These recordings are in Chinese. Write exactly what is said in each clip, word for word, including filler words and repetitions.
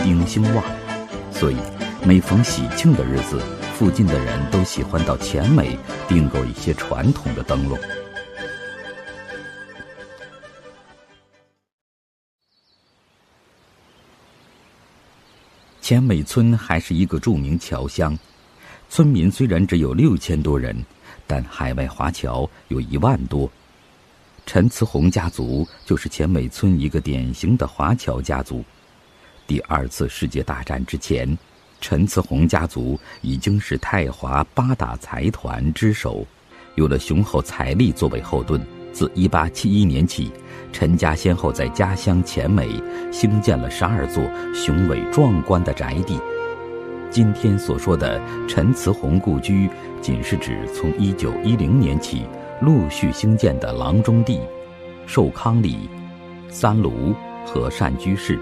丁兴旺，所以每逢喜庆的日子，附近的人都喜欢到前美订购一些传统的灯笼。前美村还是一个著名侨乡，村民虽然只有六千多人，但海外华侨有一万多。陈慈洪家族就是前美村一个典型的华侨家族。第二次世界大战之前，陈慈洪家族已经是泰华八大财团之首，有了雄厚财力作为后盾。自一八七一年起，陈家先后在家乡前美兴建了十二座雄伟壮观的宅地。今天所说的陈慈洪故居，仅是指从一九一零年起陆续兴建的郎中地、寿康里、三庐和善居室。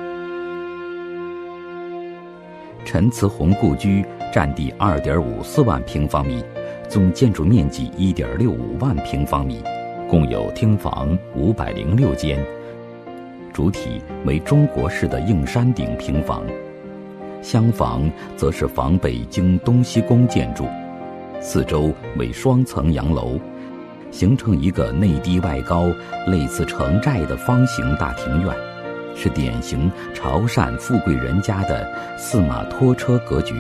陈慈洪故居占地 二点五四万平方米，总建筑面积 一点六五万平方米，共有厅房五百零六间，主体为中国式的硬山顶平房，厢房则是仿北京东西宫建筑，四周为双层洋楼，形成一个内低外高、类似城寨的方形大庭院，是典型潮汕富贵人家的四马拖车格局。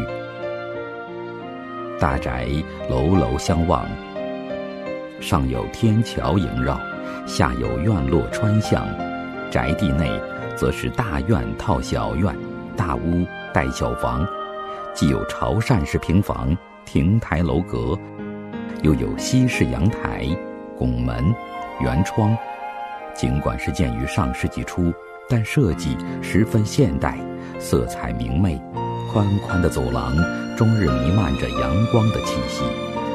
大宅楼楼相望，上有天桥萦绕，下有院落穿巷，宅地内则是大院套小院，大屋带小房，既有潮汕式平房、亭台楼阁，又有西式阳台、拱门、圆窗。尽管是建于上世纪初，但设计十分现代，色彩明媚，宽宽的走廊终日弥漫着阳光的气息。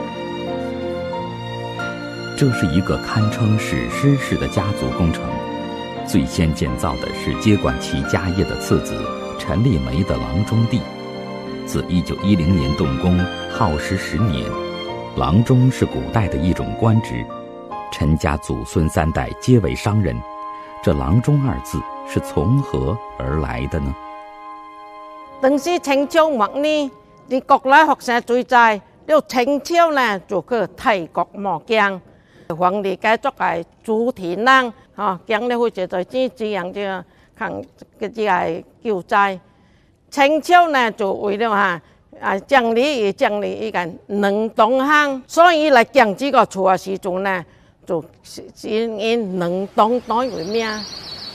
这是一个堪称史诗式的家族工程。最先建造的是接管其家业的次子陈立梅的郎中地，自一九一零年动工，耗时十年。郎中是古代的一种官职，陈家祖孙三代皆为商人，这郎中二字是从何而来的呢？ 當時清朝末年，啲國內學生最在，了清朝呢就去泰國磨鏡，皇帝改作係主題人，嚇鏡咧會覺得這這樣嘅行嘅啲係救災。清朝呢就為了嚇啊將你也將你一個能東行，所以嚟講這個厝嘅時陣呢，就以能東東為名。